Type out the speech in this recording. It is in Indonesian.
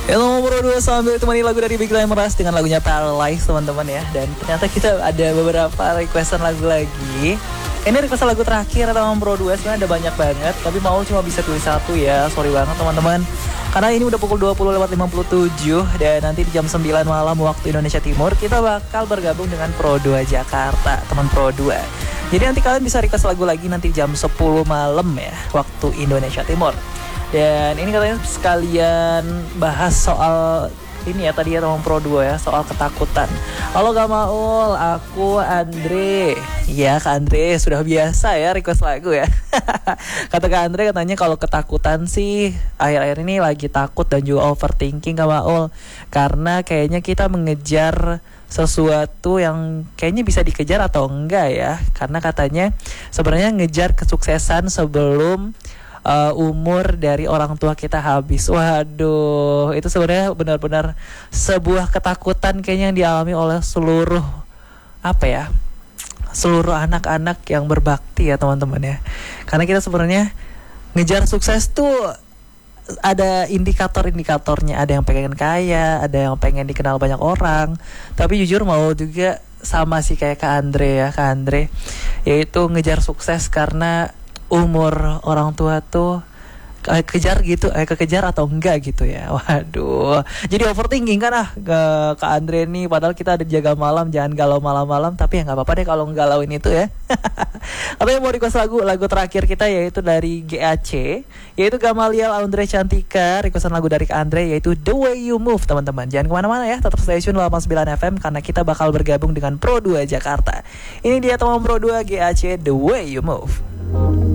Hello Bro 2 sambil temani lagu dari Big Meras dengan lagunya Paralyze teman-teman ya. Dan ternyata kita ada beberapa requestan lagu lagi. Ini requestan lagu terakhir teman Bro 2, sebenarnya ada banyak banget, tapi mau cuma bisa pilih satu ya. Sorry banget teman-teman. Karena ini udah pukul 20:57 dan nanti di jam 9 malam waktu Indonesia Timur kita bakal bergabung dengan Pro 2 Jakarta, teman Pro 2. Jadi nanti kalian bisa request lagu lagi nanti jam 10 malam ya waktu Indonesia Timur. Dan ini katanya sekalian bahas soal ini ya tadi ya teman Pro 2 ya, soal ketakutan. Halo Gamaul, aku Andre. Ya Kak Andre, sudah biasa ya request lagu ya. Kata Kak Andre katanya kalau ketakutan sih akhir-akhir ini lagi takut dan juga overthinking Gamaul. Karena kayaknya kita mengejar sesuatu yang kayaknya bisa dikejar atau enggak ya. Karena katanya sebenarnya ngejar kesuksesan sebelum umur dari orang tua kita habis. Waduh, itu sebenarnya benar-benar sebuah ketakutan kayaknya yang dialami oleh seluruh seluruh anak-anak yang berbakti ya teman-teman ya. Karena kita sebenarnya ngejar sukses tuh ada indikator-indikatornya. Ada yang pengen kaya, ada yang pengen dikenal banyak orang. Tapi jujur mau juga sama sih kayak Kak Andre ya, Kak Andre, yaitu ngejar sukses karena umur orang tua tuh kekejar atau enggak gitu ya. Waduh, jadi overthinking kan Kak Andre nih. Padahal kita ada jaga malam, jangan galau malam-malam. Tapi ya gak apa-apa deh kalau ngegalauin itu ya. Atau yang mau request lagu terakhir kita yaitu dari GAC, yaitu Gamaliel Andre Cantika. Requestan lagu dari Kak Andre yaitu The Way You Move teman-teman. Jangan kemana-mana ya, tetap stay tune 89 FM karena kita bakal bergabung dengan Pro 2 Jakarta. Ini dia teman Pro 2 GAC, The Way You Move.